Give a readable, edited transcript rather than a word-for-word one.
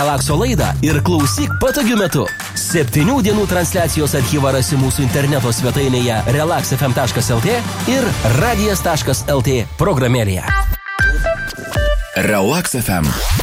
Relakso laidą ir klausyk patogiu metu. 7 dienų transliacijos archyvą rasi mūsų interneto svetainėje relaxfm.lt ir radijas.lt programėlėje. Relax FM.